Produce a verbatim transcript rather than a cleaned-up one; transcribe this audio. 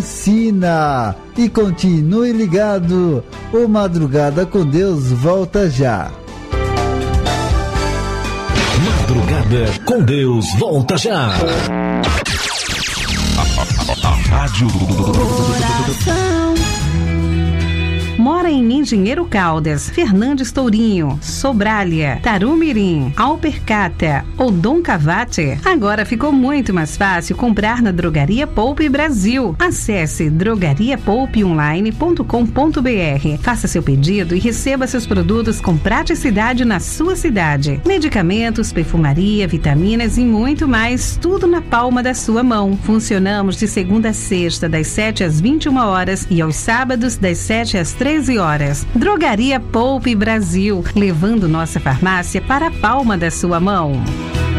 Sina e continue ligado. O Madrugada com Deus volta já. Madrugada com Deus volta já. A, a, a Rádio Coração. Mora em Engenheiro Caldas, Fernandes Tourinho, Sobralha, Tarumirim, Alpercata ou Dom Cavate? Agora ficou muito mais fácil comprar na Drogaria Poupe Brasil. Acesse drogaria poupe online ponto com ponto b r. Faça seu pedido e receba seus produtos com praticidade na sua cidade. Medicamentos, perfumaria, vitaminas e muito mais, tudo na palma da sua mão. Funcionamos de segunda a sexta, das sete às vinte e uma horas e aos sábados, das sete às treze horas. Drogaria Poupe Brasil, levando nossa farmácia para a palma da sua mão.